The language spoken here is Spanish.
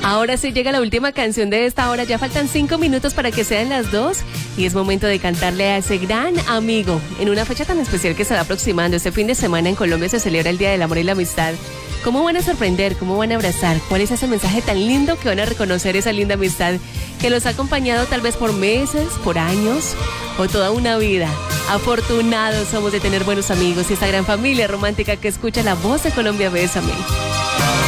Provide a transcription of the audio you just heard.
Ahora sí llega la última canción de esta hora. Ya faltan 5 minutos para que sean las 2 y es momento de cantarle a ese gran amigo en una fecha tan especial que se va aproximando. Este fin de semana en Colombia se celebra el Día del Amor y la Amistad. ¿Cómo van a sorprender? ¿Cómo van a abrazar? ¿Cuál es ese mensaje tan lindo que van a reconocer esa linda amistad que los ha acompañado tal vez por meses, por años o toda una vida? Afortunados somos de tener buenos amigos y esta gran familia romántica que escucha la voz de Colombia. Bésame.